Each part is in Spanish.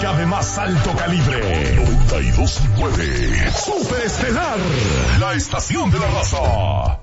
música de más alto calibre. 92.9 Super Estelar, la estación de la raza.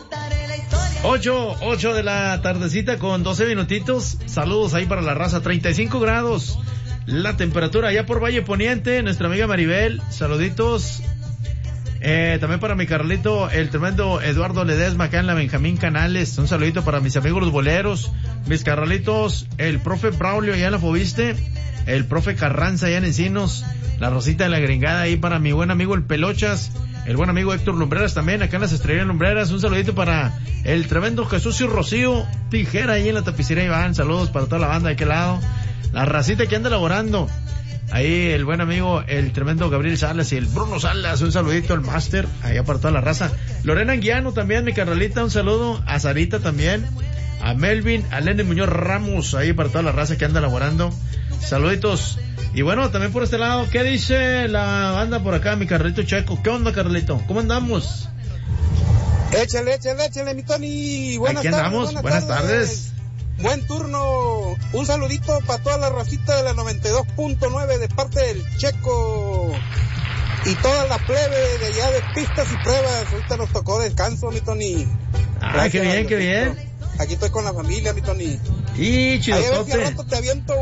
8 de la tardecita con 12 minutitos. Saludos ahí para la raza. 35 grados la temperatura allá por Valle Poniente. Nuestra amiga Maribel, saluditos. También para mi Carlito, el tremendo Eduardo Ledesma acá en la Benjamín Canales. Un saludito para mis amigos los boleros, mis Carlitos, el profe Braulio allá en la Fobiste, el profe Carranza allá en Encinos, la Rosita de la Gringada ahí para mi buen amigo el Pelochas, el buen amigo Héctor Lumbreras también acá en las Estrellas Lumbreras. Un saludito para el tremendo Jesús y Rocío Tijera ahí en la tapicería Iván. Saludos para toda la banda de aquel lado, la racita que anda laborando. Ahí el buen amigo, el tremendo Gabriel Salas y el Bruno Salas, un saludito al máster, allá para toda la raza. Lorena Anguiano también, mi carnalita, un saludo. A Sarita también, a Melvin, a Lenny Muñoz Ramos, ahí para toda la raza que anda laborando. Saluditos. Y bueno, también por este lado, ¿qué dice la banda por acá, mi Carlito Checo? ¿Qué onda, Carlito? ¿Cómo andamos? Échale, mi Tony. Aquí andamos, buenas tardes. Buen turno. Un saludito para toda la racita de la 92.9 de parte del Checo y toda la plebe de allá de pistas y pruebas. Ahorita nos tocó descanso, mi Tony. Gracias, qué bien, qué bien. Aquí estoy con la familia, mi Tony. Y chidotote. Ahí a ver si al rato te aviento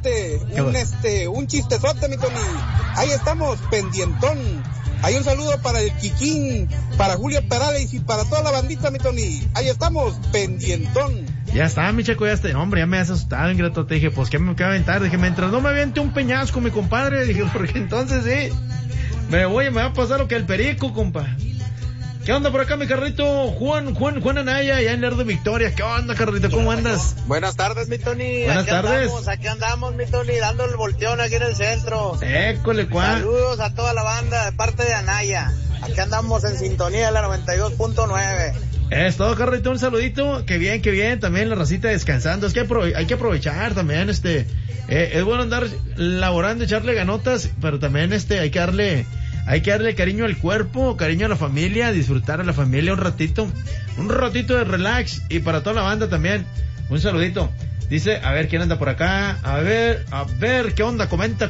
un chistezote, mi Tony. Ahí estamos, pendientón. Hay un saludo para el Kikín, para Julio Perales y para toda la bandita, mi Tony. Ahí estamos, pendientón. Ya está, mi Checo, ya está. Hombre, ya me has asustado, ingrato. Te dije, pues, ¿qué me queda aventar? Dije, mientras no me aviente un peñasco, mi compadre. Dije, porque entonces sí, me va a pasar lo que el perico, compa. ¿Qué onda por acá, mi Carlito? Juan Anaya, ya en Lerdo Victoria. ¿Qué onda, Carlito? ¿Cómo andas? Buenas tardes, mi Tony. Buenas tardes. Aquí andamos, mi Tony, dando el volteón aquí en el centro. École, ¿cuál? Saludos a toda la banda de parte de Anaya. Aquí andamos en sintonía de la 92.9. Es todo, Carlito, un saludito. Qué bien. También la racita descansando. Es que hay que aprovechar también, es bueno andar laborando, echarle ganotas, pero también hay que darle cariño al cuerpo, cariño a la familia, disfrutar a la familia un ratito de relax. Y para toda la banda también, un saludito. Dice, a ver, ¿quién anda por acá? A ver, ¿qué onda? Comenta.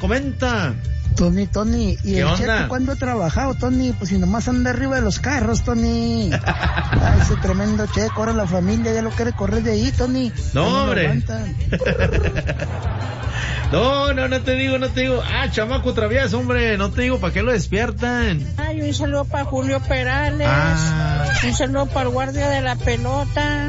Tony, ¿y el Checo cuándo ha trabajado, Tony? Pues si nomás anda arriba de los carros, Tony. Ay, ese tremendo Checo, ahora la familia ya lo quiere correr de ahí, Tony. No, hombre. No te digo. Ah, chamaco travieso, hombre, no te digo, ¿para qué lo despiertan? Ay, un saludo para Julio Perales. Un saludo para el guardia de la pelota.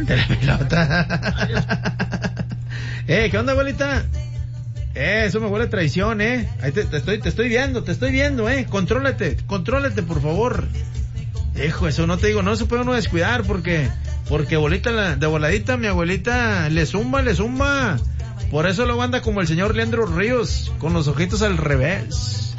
¿Qué onda, abuelita? Eso me huele a traición, Ahí te estoy viendo, contrólate, por favor. Hijo, eso no te digo, no se puede uno descuidar porque abuelita, de voladita, mi abuelita le zumba. Por eso luego anda como el señor Leandro Ríos, con los ojitos al revés.